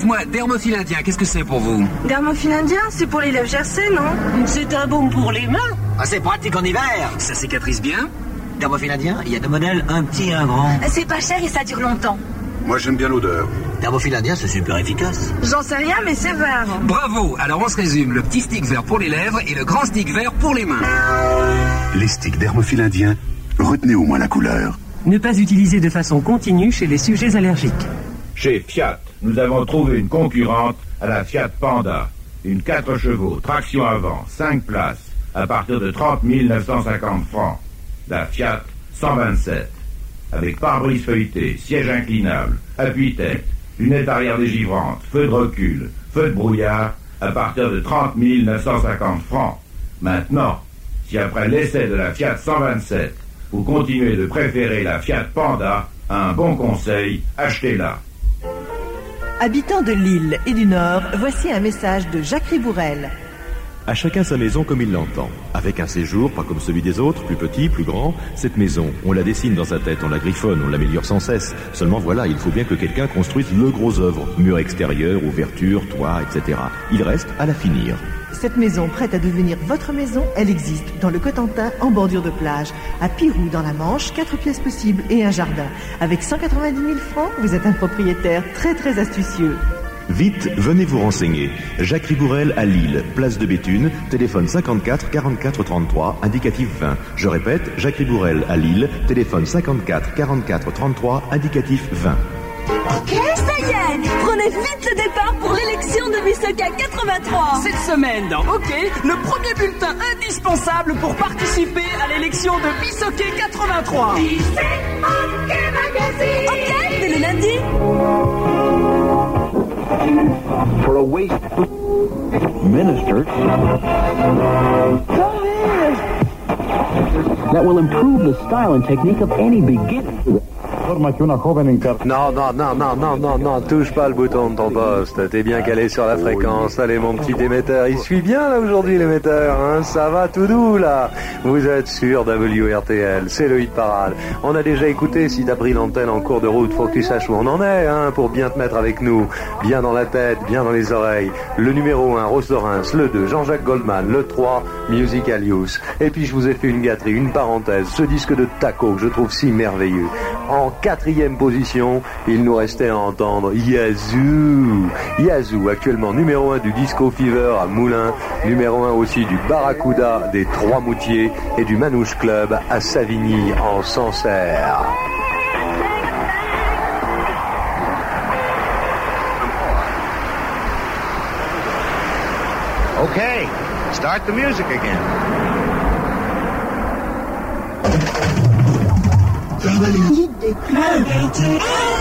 Dites-moi, dermophile indien, qu'est-ce que c'est pour vous? Dermophile indien, c'est pour les lèvres gercées, non? C'est un baume pour les mains. Ah, c'est pratique en hiver. Ça cicatrise bien? Dermophile indien, il y a deux modèles, un petit et un grand. C'est pas cher et ça dure longtemps. Moi, j'aime bien l'odeur. Dermophile indien, c'est super efficace. J'en sais rien, mais c'est vert. Bravo! Alors on se résume, le petit stick vert pour les lèvres et le grand stick vert pour les mains. Les sticks dermophile indien, retenez au moins la couleur. Ne pas utiliser de façon continue chez les sujets allergiques. Chez Fiat, nous avons trouvé une concurrente à la Fiat Panda. Une 4 chevaux, traction avant, 5 places, à partir de 30 950 francs. La Fiat 127. Avec pare-brise feuilleté, siège inclinable, appui-tête, lunettes arrière dégivrantes, feu de recul, feu de brouillard, à partir de 30 950 francs. Maintenant, si après l'essai de la Fiat 127, vous continuez de préférer la Fiat Panda, un bon conseil, achetez-la. Habitants de Lille et du Nord, voici un message de Jacques Ribourel. À chacun sa maison comme il l'entend. Avec un séjour, pas comme celui des autres, plus petit, plus grand. Cette maison, on la dessine dans sa tête, on la griffonne, on l'améliore sans cesse. Seulement voilà, il faut bien que quelqu'un construise le gros œuvre. Mur extérieur, ouverture, toit, etc. Il reste à la finir. Cette maison prête à devenir votre maison, elle existe dans le Cotentin, en bordure de plage. À Pirou, dans la Manche, 4 pièces possibles et un jardin. Avec 190 000 francs, vous êtes un propriétaire très très astucieux. Vite, venez vous renseigner. Jacques Ribourel à Lille, place de Béthune, téléphone 54 44 33, indicatif 20. Je répète, Jacques Ribourel à Lille, téléphone 54 44 33, indicatif 20. Ok, ça y est, prenez vite le départ pour l'élection de Bisoka 83. Cette semaine dans OK, le premier bulletin indispensable pour participer à l'élection de Bisoka 83. OK Magazine. OK, dès le lundi. For a waste minister that will improve the style and technique of any beginner. Non, touche pas le bouton de ton poste. T'es bien calé sur la fréquence. Allez, mon petit émetteur, il suit bien là aujourd'hui l'émetteur, hein. Ça va tout doux là. Vous êtes sur WRTL, c'est le hit parade. On a déjà écouté, si t'as pris l'antenne en cours de route, faut que tu saches où on en est, hein, pour bien te mettre avec nous. Bien dans la tête, bien dans les oreilles. Le numéro 1, Rose Dorens, le 2, Jean-Jacques Goldman, le 3, Musical Youth. Et puis je vous ai fait une gâterie, une parenthèse, ce disque de Taco que je trouve si merveilleux. En 4e position, il nous restait à entendre Yazoo. Yazoo, actuellement numéro 1 du Disco Fever à Moulins, numéro 1 aussi du Barracuda des Trois-Moutiers et du Manouche Club à Savigny en Sancerre. Okay, start the music again. Des clubs.